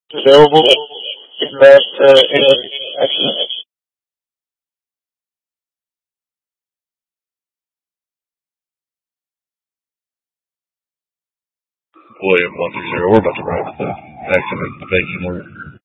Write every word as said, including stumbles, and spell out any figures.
available in that uh, area. Excellent. William one three zero. We're about to write the accident detection order.